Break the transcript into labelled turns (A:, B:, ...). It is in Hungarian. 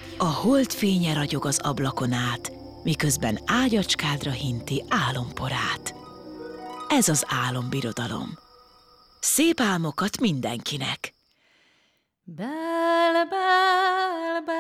A: A hold fénye ragyog az ablakon át, miközben ágyacskádra hinti álomporát. Ez az álombirodalom. Szép álmokat mindenkinek!
B: Bell, bell, bell.